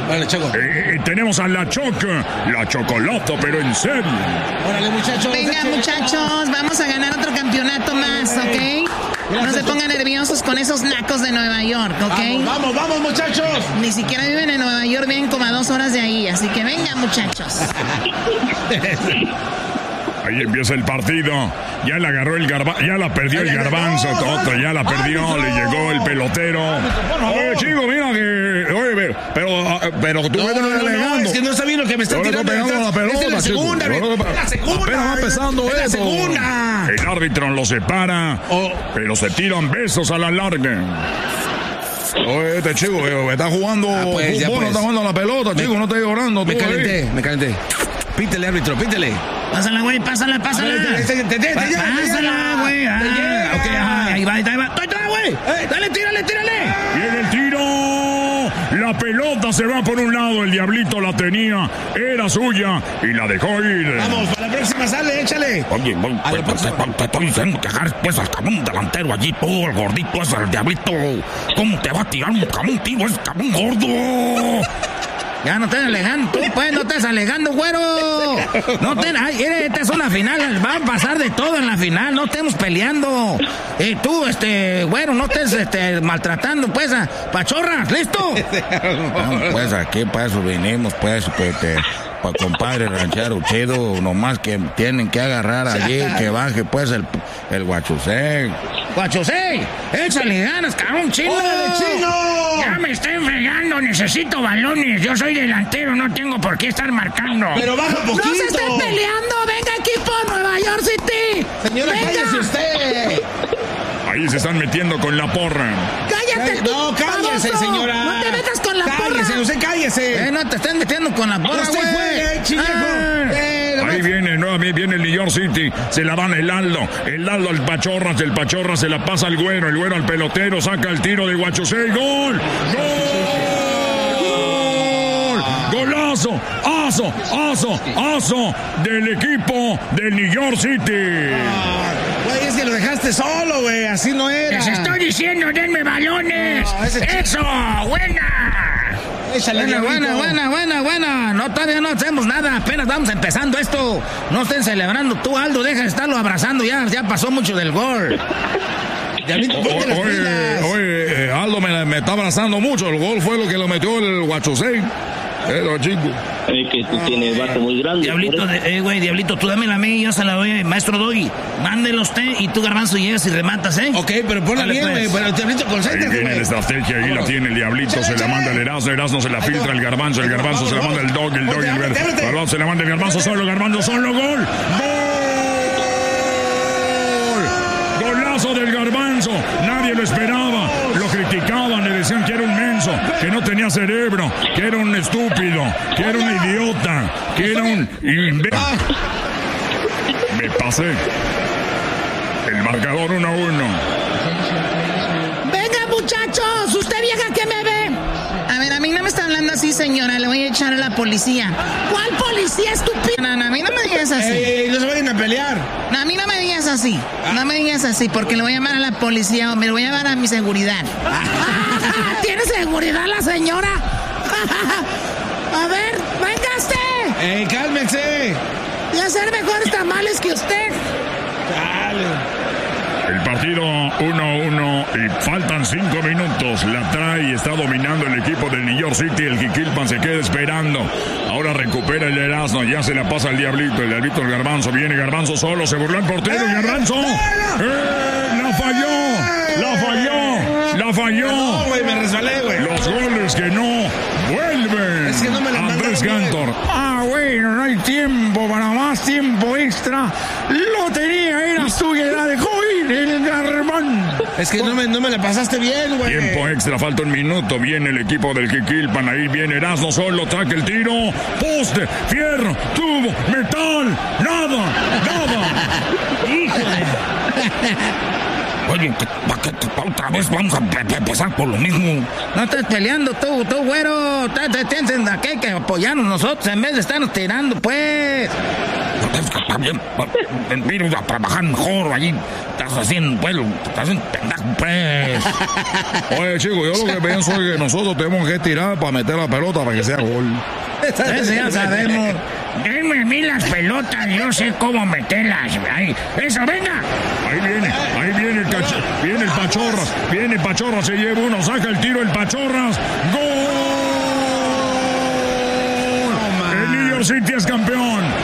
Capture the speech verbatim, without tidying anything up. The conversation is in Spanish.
Vale, Choco. Eh, eh, tenemos a la Choco, la Chocolata, pero en serio. Órale, muchachos. Venga, muchachos, vamos a ganar otro campeonato más, ¿ok? No se pongan nerviosos con esos nacos de Nueva York, ¿ok? Vamos, vamos, vamos, muchachos. Ni siquiera viven en Nueva York, viven como a dos horas de ahí, así que venga, muchachos. Ahí empieza el partido. Ya la agarró el garbanzo. Ya la perdió el garbanzo, Toto. Ya la perdió. Le llegó el pelotero. Oye, chico, mira que. Oye, pero, pero tú no, no, no, no, no, es que no está bien lo que me está tirando. pegando la pelota, es la segunda, chico. Es la segunda. Apenas va empezando es la esto. segunda. El árbitro lo separa. Oh. Pero se tiran besos a la larga. Oye, este chico me está jugando ah, pues, fútbol, pues. no está jugando la pelota, chico, me, no está llorando. Me calenté, ahí. me calenté. Pítele, árbitro, pítele. Pásala, güey, pásala, pásala. Pásala, güey. Ah, ok, ajá, ahí va, ahí va. ¡Estoy atrás, güey! ¡Dale, tírale, tírale! ¡Viene el tiro! La pelota se va por un lado, el diablito la tenía, era suya y la dejó ir. Vamos, para la próxima sale, échale. Oye, voy, pues, pues, te, te estoy diciendo que agarres pues al cabrón delantero allí, todo el gordito es el diablito. ¿Cómo te va a tirar un cabrón, tío? Es cabrón gordo. Ya no estés alegando, tú pues no estés alegando, güero. No te, ay, esta es una final, va a pasar de todo en la final, no estemos peleando. Y tú, este, güero, no estés este, maltratando, pues, a pachorras, ¿listo? No, pues aquí para eso vinimos, pues, pues, te, pa compadre ranchero chido, nomás que tienen que agarrar allí, que baje, pues, el, el guachusé. ¡Guachusé! ¡Échale ganas, cabrón, chino! ¡Órale, chino! Ya me estoy fregando, necesito balones. Yo soy delantero, no tengo por qué estar marcando. Pero baja poquito. ¡No se estén peleando! ¡Venga, equipo Nueva York City! Señora, ¡venga! cállese usted. Ahí se están metiendo con la porra. ¡Cállate tú! No, cállese, baboso. señora. ¡No te metas con la cállese, porra! Cállese, usted cállese. Eh, no te estén metiendo con la porra, usted güey. juegue, chilejo. Ah. Eh, Ahí viene, nuevamente viene el New York City. Se la dan el Aldo. El Aldo al Pachorras. El Pachorras se la pasa al Güero. El Güero al pelotero. Saca el tiro de Guachusé. ¡Gol! ¡Gol! ¡Golazo! ¡Aso! ¡Aso! ¡Aso! Del equipo del New York City. Güey, es que lo dejaste solo, güey. Así no era. Les estoy diciendo, denme balones. No, ¡eso! ¡Buena! Échale, buena, buena, buena, buena, buena. No, todavía no hacemos nada. Apenas vamos empezando esto. No estén celebrando. Tú, Aldo, deja de estarlo abrazando. Ya, ya pasó mucho del gol. Oye, oye, Aldo me, me está abrazando mucho. El gol fue lo que lo metió el Guachusé. Pero, chico. Es que tú tienes vato muy grande. Diablito, eh, güey, Diablito, tú dámela a mí, yo se la doy, maestro Doggy. Mándelo usted y tú, Garbanzo, llegas y rematas, ¿eh? Ok, pero ponla Dale, bien, güey. pues. Pero Diablito, concéntrate, Ahí viene la estrategia, ahí la tiene el Diablito, se la manda el Erasmo, Erasmo se la filtra el Garbanzo, el Garbanzo se la manda el Dog, el Dog, el Garbanzo se la manda el Garbanzo solo, Garbanzo solo, gol. ¡Gol! Golazo del Garbanzo, nadie lo esperaba, lo criticaban, le decían que era un menso, que no tenía cerebro, que era un estúpido, que era un idiota, que era un imbécil. Me pasé. El marcador uno a uno. Venga, muchachos, usted vieja que me ve. A ver, a mí no me está hablando así, señora. Le voy a echar a la policía. ¿Cuál policía, estúpida? No, no, a mí no me digas así. Ey, ey, no se vayan a pelear. No, a mí no me digas así. No me digas así, porque le voy a llamar a la policía o me lo voy a llevar a mi seguridad. ¿Tiene seguridad la señora? A ver, véngase. Ey, cálmense. Voy a hacer mejores tamales que usted. Dale. El partido uno a uno y faltan cinco minutos. La trae y está dominando el equipo del New York City. El Jiquilpan se queda esperando. Ahora recupera el Erasmo. Ya se la pasa al Diablito. El Diablito, el Garbanzo. Viene Garbanzo solo. Se burló el portero. ¡Eh, Garbanzo! ¡Eh, la falló! ¡La falló! ¡La falló! No, güey, me resbalé, güey. Los goles que no vuelven. Es que no me la Andrés Cantor. Ah, bueno, no hay tiempo para más tiempo extra. Lo tenía, era suya, la dejó ir el Garbanzo. Es que no me, no me la pasaste bien, güey. Tiempo extra, falta un minuto. Viene el equipo del Jiquilpan. Ahí viene Erasmo solo. Traca el tiro. Poste, fierro, tubo, metal. Nada, nada. Híjole. Oye, ¿para qué otra vez vamos a empezar por lo mismo? No estés peleando tú, tú, güero. Te, te tienes aquí que apoyarnos nosotros en vez de estarnos tirando, pues. Está bien, vamos a trabajar mejor allí. Estás haciendo, pues, estás haciendo pendejo, pues. Oye, chicos, yo lo que pienso es que nosotros tenemos que tirar para meter la pelota para que sea gol. Eso ya sabemos. Denme a mí las pelotas, yo sé cómo meterlas. Ahí, eso, venga. Ahí viene, ahí viene el cacho, viene el Pachorras, viene el Pachorras, se lleva uno, saca el tiro el Pachorras. ¡Gol! El New York City es campeón.